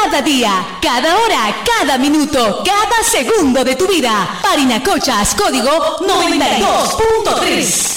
cada día, cada hora, cada minuto, cada segundo de tu vida. Parinacochas, código 92.3.